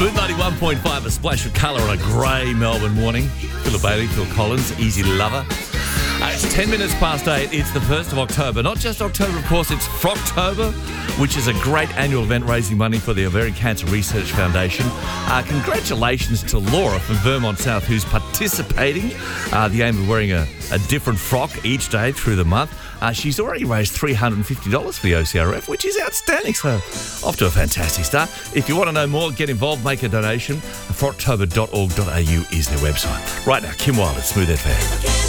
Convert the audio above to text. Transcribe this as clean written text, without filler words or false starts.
Smooth 91.5, a splash of colour on a grey Melbourne morning. Phil Bailey, Phil Collins, Easy Lover. It's 10 minutes past 8. It's the 1st of October. Not just October, of course, it's Frocktober, which is a great annual event raising money for the Ovarian Cancer Research Foundation. Congratulations to Laura from Vermont South, who's participating. The aim of wearing a different frock each day through the month. She's already raised $350 for the OCRF, which is outstanding. So, off to a fantastic start. If you want to know more, get involved, make a donation. Frocktober.org.au is their website. Right now, Kim Wilde at Smooth FM.